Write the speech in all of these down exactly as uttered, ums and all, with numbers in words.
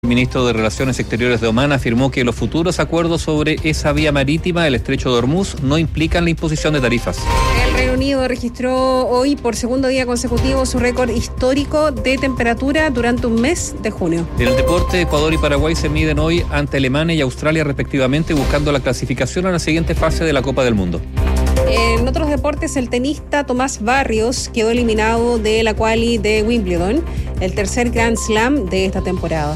El ministro de Relaciones Exteriores de Omán afirmó que los futuros acuerdos sobre esa vía marítima, el estrecho de Hormuz, no implican la imposición de tarifas. El Reino Unido registró hoy por segundo día consecutivo su récord histórico de temperatura durante un mes de junio. En el deporte, Ecuador y Paraguay se miden hoy ante Alemania y Australia respectivamente, buscando la clasificación a la siguiente fase de la Copa del Mundo. En otros deportes, el tenista Tomás Barrios quedó eliminado de la quali de Wimbledon, el tercer Grand Slam de esta temporada.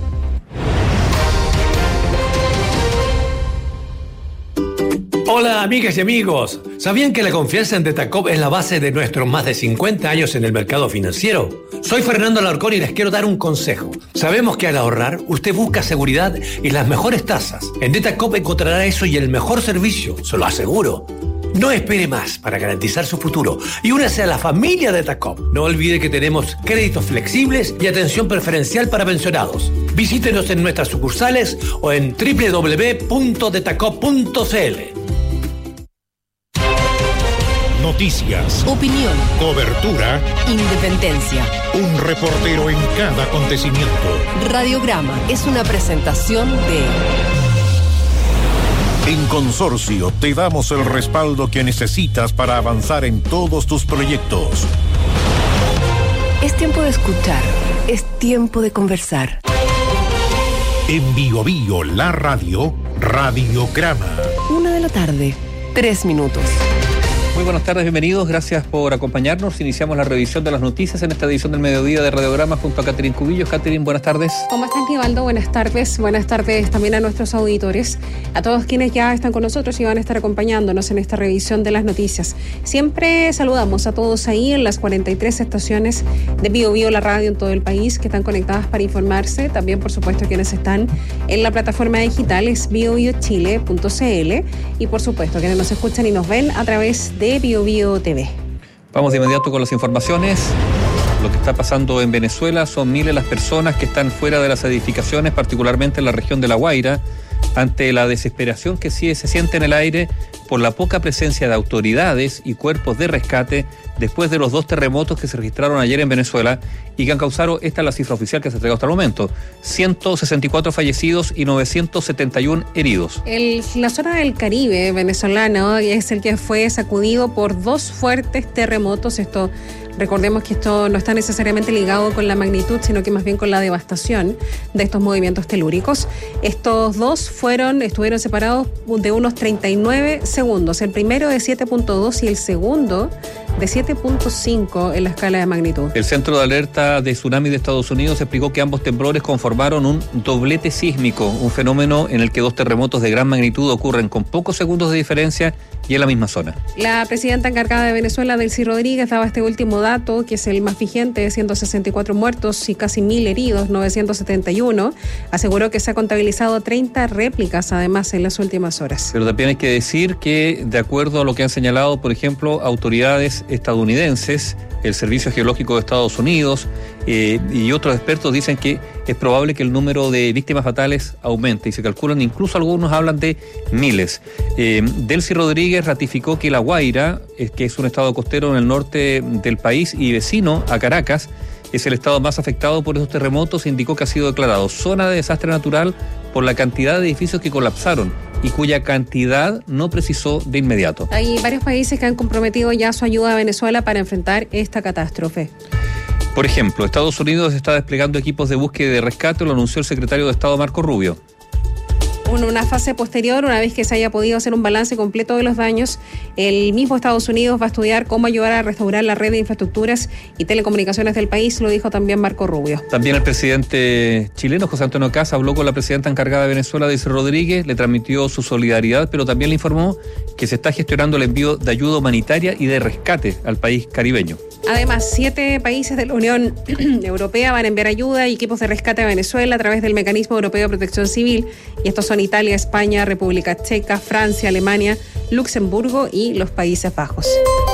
Hola amigas y amigos, ¿sabían que la confianza en Detacop es la base de nuestros más de cincuenta años en el mercado financiero? Soy Fernando Alarcón y les quiero dar un consejo. Sabemos que al ahorrar, usted busca seguridad y las mejores tasas. En Detacop encontrará eso y el mejor servicio, se lo aseguro. No espere más para garantizar su futuro y únase a la familia Detacop. No olvide que tenemos créditos flexibles y atención preferencial para pensionados. Visítenos en nuestras sucursales o en doble u doble u doble u punto detacop punto c l. Noticias, opinión, cobertura, independencia. Un reportero en cada acontecimiento. Radiograma es una presentación de... En Consorcio te damos el respaldo que necesitas para avanzar en todos tus proyectos. Es tiempo de escuchar, es tiempo de conversar. En Bio Bio, la radio, Radiograma. Una de la tarde, tres minutos. Muy buenas tardes, bienvenidos, gracias por acompañarnos. Iniciamos la revisión de las noticias en esta edición del mediodía de Radiograma junto a Catherine Cubillos. Catherine, buenas tardes. ¿Cómo estás, Nivaldo? Buenas tardes. Buenas tardes también a nuestros auditores, a todos quienes ya están con nosotros y van a estar acompañándonos en esta revisión de las noticias. Siempre saludamos a todos ahí en las cuarenta y tres estaciones de Bio Bio, la radio en todo el país, que están conectadas para informarse. También, por supuesto, quienes están en la plataforma digital es bio bio chile punto c l y, por supuesto, quienes nos escuchan y nos ven a través de de Bio Bio T V. Vamos de inmediato con las informaciones. Lo que está pasando en Venezuela, son miles las personas que están fuera de las edificaciones, particularmente en la región de La Guaira, ante la desesperación que sí se siente en el aire por la poca presencia de autoridades y cuerpos de rescate después de los dos terremotos que se registraron ayer en Venezuela y que han causado, esta es la cifra oficial que se ha entregado hasta el momento, ciento sesenta y cuatro fallecidos y novecientos setenta y uno heridos. El, la zona del Caribe venezolano es el que fue sacudido por dos fuertes terremotos. Esto, recordemos que esto no está necesariamente ligado con la magnitud, sino que más bien con la devastación de estos movimientos telúricos. Estos dos fueron, estuvieron separados de unos treinta y nueve segundos. El primero de siete punto dos y el segundo de siete punto cinco en la escala de magnitud. El Centro de Alerta de Tsunami de Estados Unidos explicó que ambos temblores conformaron un doblete sísmico, un fenómeno en el que dos terremotos de gran magnitud ocurren con pocos segundos de diferencia y en la misma zona. La presidenta encargada de Venezuela, Delcy Rodríguez, daba este último dato, que es el más vigente, de ciento sesenta y cuatro muertos y casi mil heridos, novecientos setenta y uno. Aseguró que se ha contabilizado treinta réplicas, además, en las últimas horas. Pero también hay que decir que, de acuerdo a lo que han señalado, por ejemplo, autoridades estadounidenses, el Servicio Geológico de Estados Unidos eh, y otros expertos dicen que es probable que el número de víctimas fatales aumente y se calculan, incluso algunos hablan de miles. Eh, Delcy Rodríguez ratificó que La Guaira, eh, que es un estado costero en el norte del país y vecino a Caracas, es el estado más afectado por esos terremotos e indicó que ha sido declarado zona de desastre natural por la cantidad de edificios que colapsaron y cuya cantidad no precisó de inmediato. Hay varios países que han comprometido ya su ayuda a Venezuela para enfrentar esta catástrofe. Por ejemplo, Estados Unidos está desplegando equipos de búsqueda y de rescate, lo anunció el secretario de Estado Marco Rubio. Una fase posterior, una vez que se haya podido hacer un balance completo de los daños, el mismo Estados Unidos va a estudiar cómo ayudar a restaurar la red de infraestructuras y telecomunicaciones del país, lo dijo también Marco Rubio. También el presidente chileno, José Antonio Caz, habló con la presidenta encargada de Venezuela, Delcy Rodríguez, le transmitió su solidaridad, pero también le informó que se está gestionando el envío de ayuda humanitaria y de rescate al país caribeño. Además, siete países de la Unión Europea van a enviar ayuda y equipos de rescate a Venezuela a través del Mecanismo Europeo de Protección Civil, y estos son Italia, España, República Checa, Francia, Alemania, Luxemburgo y los Países Bajos.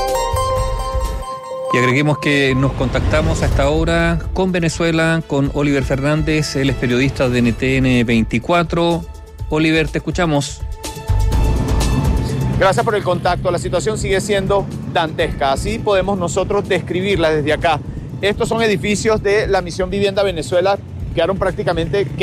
Y agreguemos que nos contactamos a esta hora con Venezuela, con Oliver Fernández, él es periodista de N T N veinticuatro. Oliver, te escuchamos. Gracias por el contacto. La situación sigue siendo dantesca. Así podemos nosotros describirla desde acá. Estos son edificios de la Misión Vivienda Venezuela quedaron prácticamente